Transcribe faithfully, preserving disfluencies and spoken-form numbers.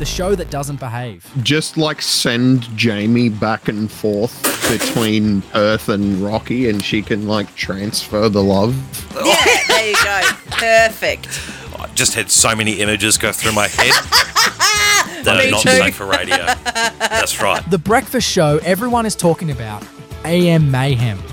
the show that doesn't behave. Just like send Jamie back and forth between Perth and Rocky and she can like transfer the love. Yeah, there you go. Perfect. I just had so many images go through my head that Me are not too. safe for radio. That's right. The breakfast show everyone is talking about, A M Mayhem.